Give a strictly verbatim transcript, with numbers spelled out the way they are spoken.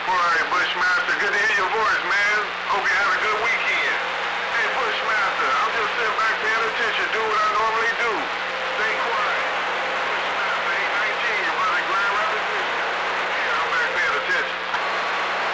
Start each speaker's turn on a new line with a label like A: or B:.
A: All right, Bushmaster, good to hear your voice, man.